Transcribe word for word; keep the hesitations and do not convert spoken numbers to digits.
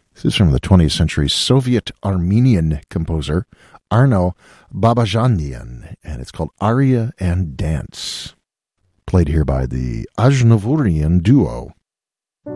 This is from the twentieth century Soviet-Armenian composer Arno Babajanian, and it's called Aria and Dance, played here by the Ajnavurian duo.